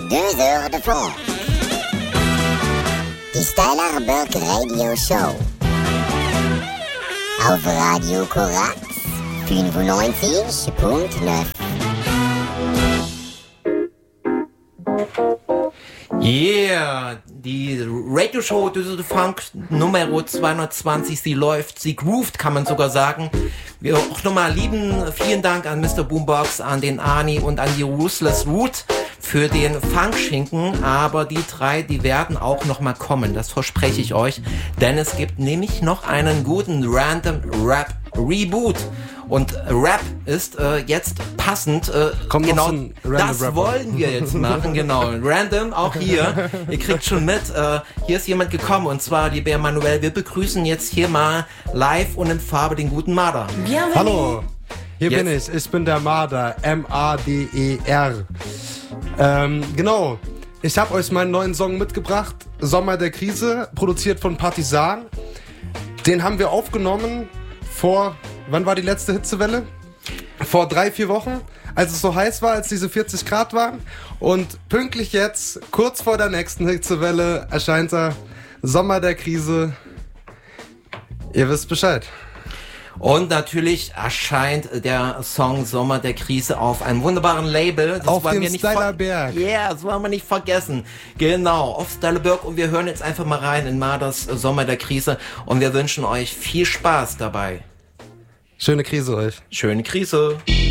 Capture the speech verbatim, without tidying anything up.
Deux heures de fond. Die Styler-Burg Radio Show. Auf Radio Korax fünfundneunzig Komma neun. Yeah, die Radioshow Düsseldorf Funk Nummer zweihundertzwanzig, sie läuft, sie groovt, kann man sogar sagen. Wir auch nochmal lieben, vielen Dank an Mister Boombox, an den Arnie und an die Ruthless Root für den Funkschinken, aber die drei, die werden auch nochmal kommen, das verspreche ich euch, denn es gibt nämlich noch einen guten Random Rap Reboot. Und Rap ist äh, jetzt passend, äh, Kommt genau, noch so ein Random das Rapper. wollen wir jetzt machen, genau. Random, auch hier. Ihr kriegt schon mit, äh, hier ist jemand gekommen, und zwar die Bär Manuel. Wir begrüßen jetzt hier mal live und in Farbe den guten Marder. Hallo, hier Jetzt. bin ich. Ich bin der Marder, M A D E R. Ähm, genau, ich habe euch meinen neuen Song mitgebracht, Sommer der Krise, produziert von Partisan. Den haben wir aufgenommen vor, wann war die letzte Hitzewelle? Vor drei, vier Wochen, als es so heiß war, als diese vierzig Grad waren. Und pünktlich jetzt, kurz vor der nächsten Hitzewelle, erscheint er, Sommer der Krise. Ihr wisst Bescheid. Und natürlich erscheint der Song Sommer der Krise auf einem wunderbaren Label. Das Auf wollen dem wir nicht Stylerberg. Ja, yeah, das wollen wir nicht vergessen. Genau, auf Stylerberg. Und wir hören jetzt einfach mal rein in Marders Sommer der Krise. Und wir wünschen euch viel Spaß dabei. Schöne Krise euch. Schöne Krise.